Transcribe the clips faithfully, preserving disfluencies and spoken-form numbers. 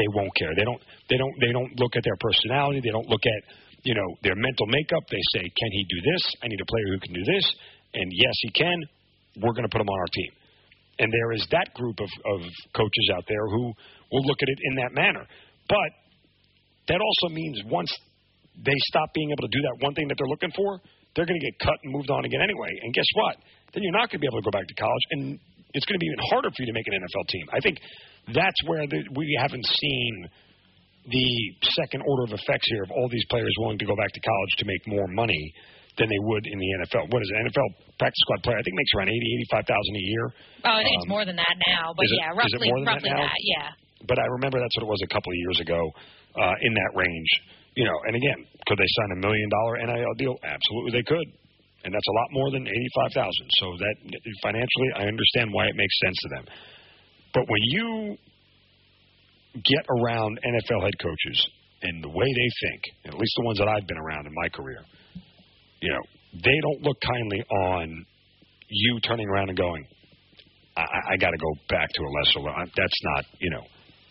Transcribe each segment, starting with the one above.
they won't care. They don't. They don't. They don't look at their personality. They don't look at you know their mental makeup. They say, can he do this? I need a player who can do this. And yes, he can. We're going to put him on our team. And there is that group of, of coaches out there who will look at it in that manner. But that also means once they stop being able to do that one thing that they're looking for, they're going to get cut and moved on again anyway. And guess what? Then you're not going to be able to go back to college, and it's going to be even harder for you to make an N F L team. I think that's where the, we haven't seen the second order of effects here of all these players willing to go back to college to make more money than they would in the N F L. What is it? N F L practice squad player, I think, makes around eighty, eighty-five thousand a year. Oh, I think um, it's more than that now, but it, yeah, roughly, roughly that, that, yeah. But I remember that's what it was a couple of years ago, uh, in that range. You know, and again, could they sign a million dollar N I L deal? Absolutely, they could, and that's a lot more than eighty-five thousand. So that financially, I understand why it makes sense to them. But when you get around N F L head coaches and the way they think, at least the ones that I've been around in my career, you know, they don't look kindly on you turning around and going, I, I got to go back to a lesser level. That's not, you know,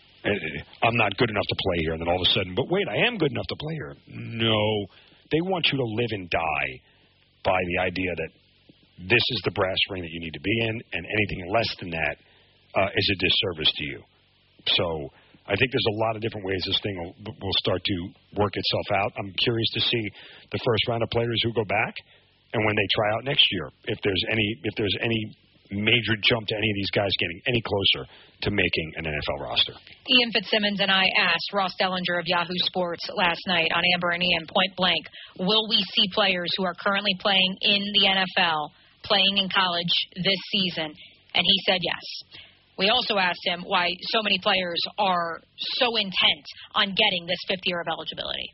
I'm not good enough to play here. And then all of a sudden, but wait, I am good enough to play here. No, they want you to live and die by the idea that this is the brass ring that you need to be in, and anything less than that uh, is a disservice to you. So I think there's a lot of different ways this thing will, will start to work itself out. I'm curious to see the first round of players who go back, and when they try out next year, if there's any if there's any major jump to any of these guys getting any closer to making an N F L roster. Ian Fitzsimmons and I asked Ross Dellinger of Yahoo Sports last night on Amber and Ian point blank, will we see players who are currently playing in the N F L playing in college this season? And he said yes. We also asked him why so many players are so intent on getting this fifth year of eligibility.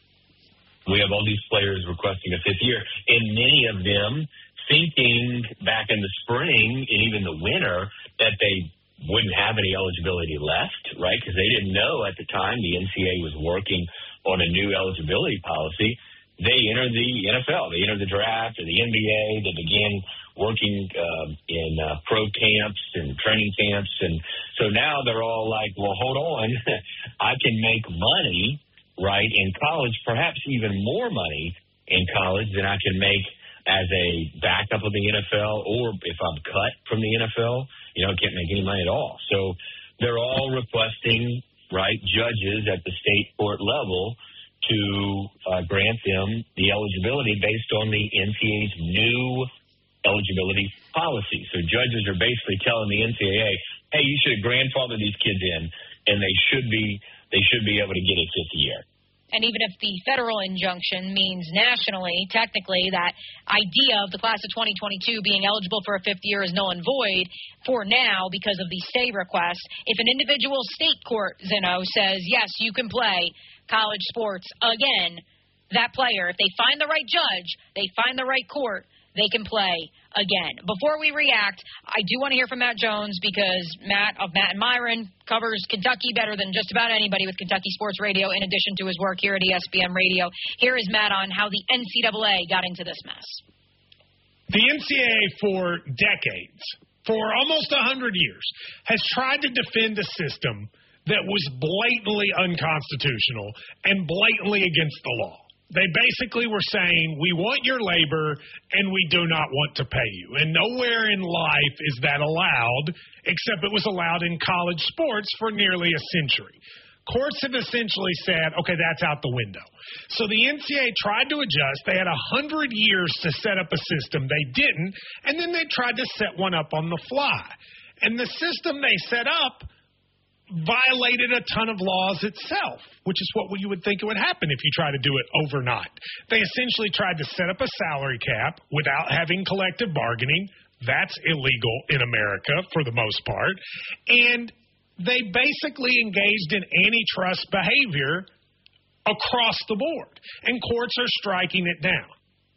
We have all these players requesting a fifth year, and many of them thinking back in the spring and even the winter that they wouldn't have any eligibility left, right? Because they didn't know at the time the N C A A was working on a new eligibility policy. They entered the N F L. They entered the draft or the N B A. They began working uh, in uh, pro camps and training camps. And so now they're all like, well, hold on. I can make money, right, in college, perhaps even more money in college than I can make as a backup of the N F L, or if I'm cut from the N F L, you know, I can't make any money at all. So they're all requesting, right, judges at the state court level to uh, grant them the eligibility based on the N C A A's new eligibility policy. So judges are basically telling the N C A A, hey, you should grandfather these kids in, and they should be they should be able to get a fifth year. And even if the federal injunction means nationally, technically, that idea of the class of twenty twenty-two being eligible for a fifth year is null and void for now because of the stay request. If an individual state court, Zeno, says, yes, you can play college sports again, that player, if they find the right judge, they find the right court, they can play again. Before we react, I do want to hear from Matt Jones because Matt of Matt and Myron covers Kentucky better than just about anybody with Kentucky Sports Radio in addition to his work here at E S P N Radio. Here is Matt on how the N C double A got into this mess. The N C double A for decades, for almost one hundred years, has tried to defend a system that was blatantly unconstitutional and blatantly against the law. They basically were saying, we want your labor and we do not want to pay you. And nowhere in life is that allowed, except it was allowed in college sports for nearly a century. Courts have essentially said, okay, that's out the window. So the N C double A tried to adjust. They had one hundred years to set up a system. They didn't. And then they tried to set one up on the fly. And the system they set up violated a ton of laws itself, which is what you would think it would happen if you try to do it overnight. They essentially tried to set up a salary cap without having collective bargaining. That's illegal in America for the most part. And they basically engaged in antitrust behavior across the board, and courts are striking it down.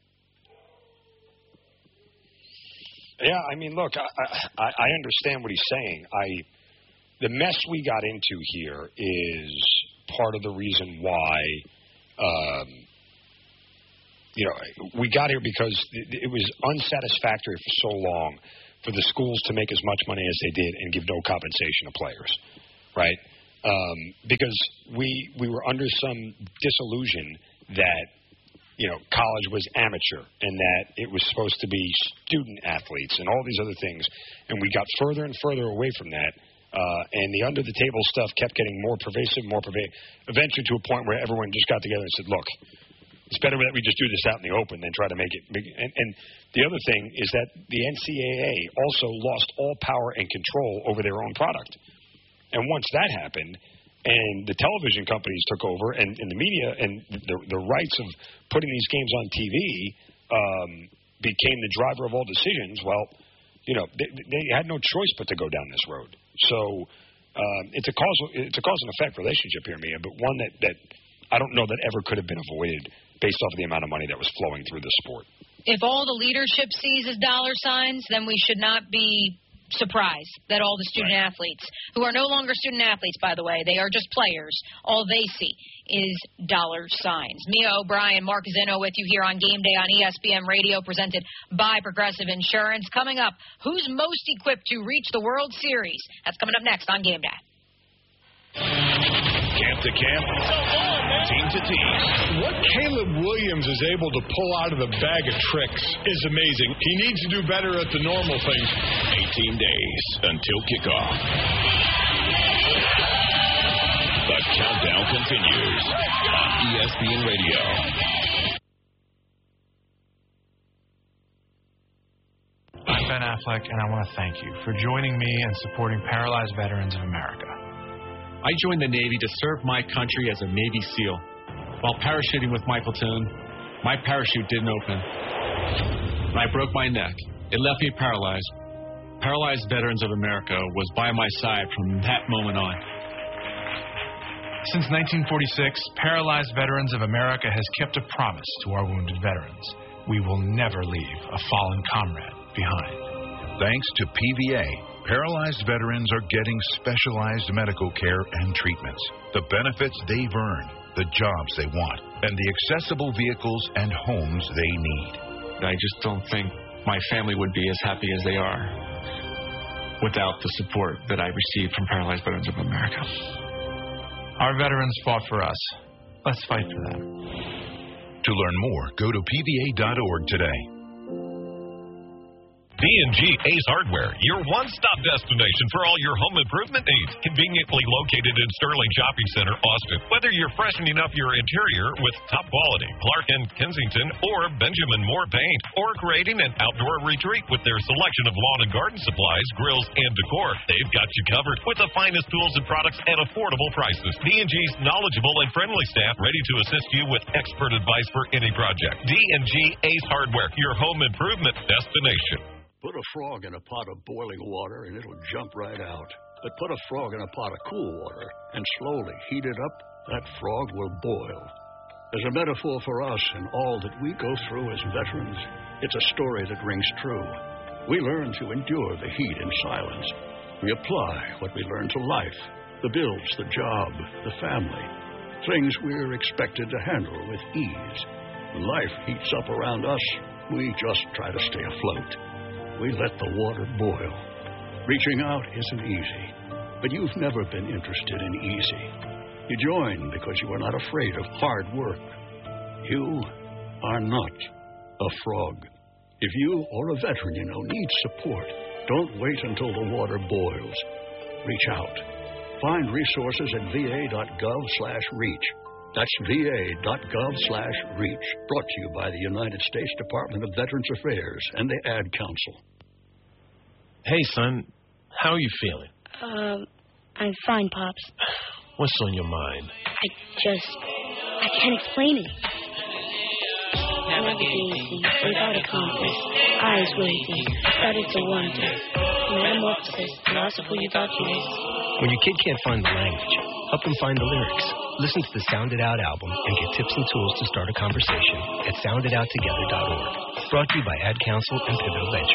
Yeah, I mean, look, I, I, I understand what he's saying. I The mess we got into here is part of the reason why, um, you know, we got here because it was unsatisfactory for so long for the schools to make as much money as they did and give no compensation to players, right? um, because we we were under some disillusion that, you know, college was amateur and that it was supposed to be student athletes and all these other things. And we got further and further away from that. Uh, and the under-the-table stuff kept getting more pervasive, more pervasive, eventually to a point where everyone just got together and said, look, it's better that we just do this out in the open than try to make it big. And, and the other thing is that the N C double A also lost all power and control over their own product. And once that happened, and the television companies took over, and, and the media and the, the rights of putting these games on T V um, became the driver of all decisions, well, you know, they, they had no choice but to go down this road. So um, it's a causal, it's a cause and effect relationship here, Mia, but one that, that I don't know that ever could have been avoided based off of the amount of money that was flowing through the sport. If all the leadership sees as dollar signs, then we should not be surprised that all the student right. athletes, who are no longer student athletes, by the way, they are just players, all they see is dollar signs. Mia O'Brien, Mark Zinno with you here on Game Day on E S P N Radio, presented by Progressive Insurance. Coming up, who's most equipped to reach the World Series? That's coming up next on Game Day. Camp to camp, team to team. What Caleb Williams is able to pull out of the bag of tricks is amazing. He needs to do better at the normal things. eighteen days until kickoff. The countdown continues on E S P N Radio. I'm Ben Affleck, and I want to thank you for joining me and supporting Paralyzed Veterans of America. I joined the Navy to serve my country as a Navy SEAL. While parachuting with my platoon, my parachute didn't open. And I broke my neck. It left me paralyzed. Paralyzed Veterans of America was by my side from that moment on. Since nineteen forty-six, Paralyzed Veterans of America has kept a promise to our wounded veterans. We will never leave a fallen comrade behind. Thanks to P V A, paralyzed veterans are getting specialized medical care and treatments, the benefits they've earned, the jobs they want, and the accessible vehicles and homes they need. I just don't think my family would be as happy as they are without the support that I received from Paralyzed Veterans of America. Our veterans fought for us. Let's fight for them. To learn more, go to P V A dot org today. D and G Ace Hardware, your one-stop destination for all your home improvement needs. Conveniently located in Sterling Shopping Center, Austin. Whether you're freshening up your interior with top quality Clark and Kensington or Benjamin Moore paint, or creating an outdoor retreat with their selection of lawn and garden supplies, grills, and decor, they've got you covered with the finest tools and products at affordable prices. D and G's knowledgeable and friendly staff ready to assist you with expert advice for any project. D and G Ace Hardware, your home improvement destination. Put a frog in a pot of boiling water and it'll jump right out. But put a frog in a pot of cool water and slowly heat it up, that frog will boil. As a metaphor for us and all that we go through as veterans, it's a story that rings true. We learn to endure the heat in silence. We apply what we learn to life, the bills, the job, the family, things we're expected to handle with ease. When life heats up around us, we just try to stay afloat. We let the water boil. Reaching out isn't easy, but you've never been interested in easy. You join because you are not afraid of hard work. You are not a frog. If you or a veteran you know needs support, don't wait until the water boils. Reach out. Find resources at V A dot gov slash reach. That's V A dot gov slash reach. Brought to you by the United States Department of Veterans Affairs and the Ad Council. Hey, son. How are you feeling? Um, I'm fine, Pops. What's on your mind? I just... I can't explain it. Never gazing, without a compass, eyes waiting, started to wonder. Metamorphosis, philosopher you thought you was. When your kid can't find the language, help them find the lyrics. Listen to the Sound It Out album and get tips and tools to start a conversation at sound it out together dot org. Brought to you by Ad Council and Pivotal Ventures.